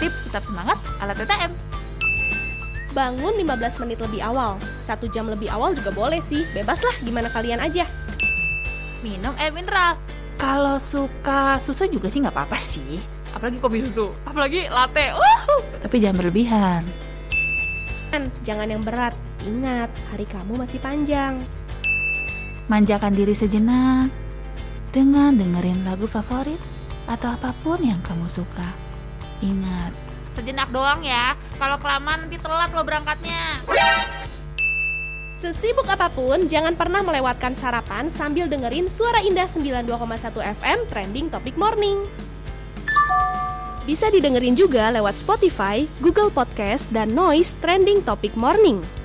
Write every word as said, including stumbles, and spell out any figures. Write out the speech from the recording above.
Tips tetap semangat ala T T M. Bangun lima belas menit lebih awal. Satu jam lebih awal juga boleh sih. Bebas lah, gimana kalian aja. Minum air mineral. Kalau suka susu juga sih nggak apa-apa sih. Apalagi kopi susu, apalagi latte. Uhuh. Tapi jangan berlebihan. Jangan yang berat. Ingat, hari kamu masih panjang. Manjakan diri sejenak dengan dengerin lagu favorit atau apapun yang kamu suka. Ingat, sejenak doang ya. Kalau kelamaan nanti telat lo berangkatnya. Sesibuk apapun, jangan pernah melewatkan sarapan sambil dengerin Suara Indah sembilan puluh dua koma satu F M Trending Topic Morning. Bisa didengerin juga lewat Spotify, Google Podcast, dan Noise Trending Topic Morning.